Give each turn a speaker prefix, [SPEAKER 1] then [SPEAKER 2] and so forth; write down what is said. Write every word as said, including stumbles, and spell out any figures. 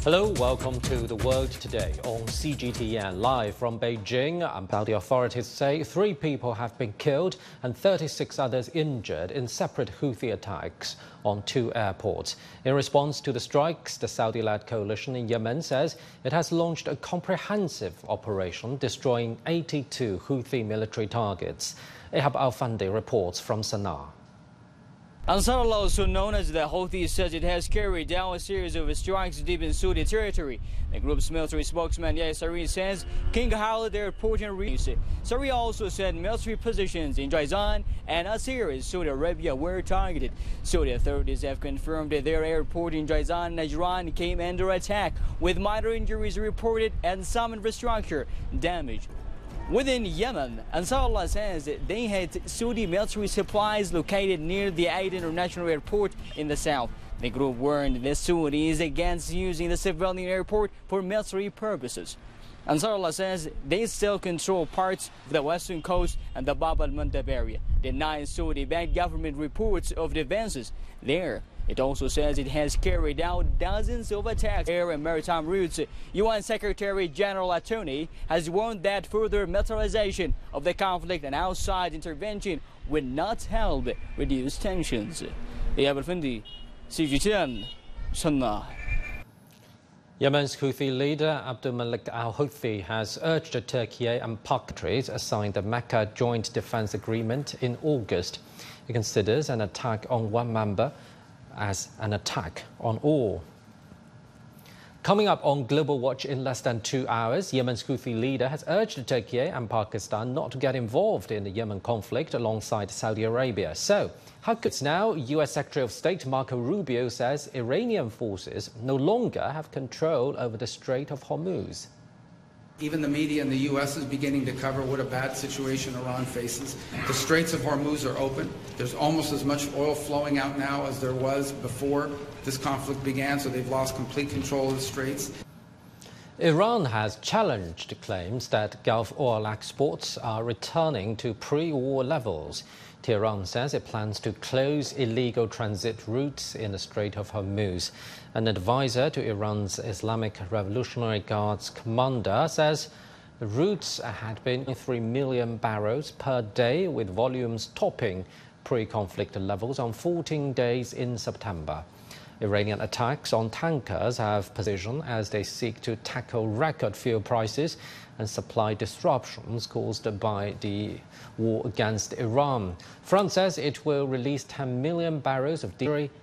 [SPEAKER 1] Hello, welcome to The World Today on C G T N. Live from Beijing, Saudi authorities say three people have been killed and thirty-six others injured in separate Houthi attacks on two airports. In response to the strikes, the Saudi-led coalition in Yemen says it has launched a comprehensive operation destroying eighty-two Houthi military targets. Ehab Al-Fandi reports from Sana'a.
[SPEAKER 2] Ansarullah, also known as the Houthi, says it has carried out a series of strikes deep in Saudi territory. The group's military spokesman Yahya Saree says King Khalid Airport in Riyadh. Saree also said military positions in Jizan and Asir, Saudi Arabia, were targeted. Saudi authorities have confirmed that their airport in Jizan, Najran, came under attack, with minor injuries reported and some infrastructure damage. Within Yemen, Ansarullah says they had Saudi military supplies located near the Aden International Airport in the south. The group warned the Saudis against using the civilian airport for military purposes. Ansarullah says they still control parts of the western coast and the Bab al-Mandab area, denying Saudi-backed government reports of advances there. It also says it has carried out dozens of attacks air and maritime routes. U N Secretary General Atoni has warned that further militarization of the conflict and outside intervention will not help reduce tensions. Ehab Al-Fandi, C G T N, Sana'a.
[SPEAKER 1] Yemen's Houthi leader Abdul Malik al-Houthi has urged Turkey and Pak countries to sign the Mecca Joint Defense Agreement in August. He considers an attack on one member as an attack on all. Coming up on Global Watch in less than two hours, Yemen's Houthi leader has urged Turkey and Pakistan not to get involved in the Yemen conflict alongside Saudi Arabia. So, how could now U S Secretary of State Marco Rubio says Iranian forces no longer have control over the Strait of Hormuz?
[SPEAKER 3] Even the media in the U S is beginning to cover what a bad situation Iran faces. The Straits of Hormuz are open. There's almost as much oil flowing out now as there was before this conflict began, so they've lost complete control of the straits.
[SPEAKER 1] Iran has challenged claims that Gulf oil exports are returning to pre-war levels. Tehran says it plans to close illegal transit routes in the Strait of Hormuz. An advisor to Iran's Islamic Revolutionary Guards commander says the routes had been three million barrels per day, with volumes topping pre-conflict levels on fourteen days in September. Iranian attacks on tankers have positioned as they seek to tackle record fuel prices and supply disruptions caused by the war against Iran. France says it will release ten million barrels of diesel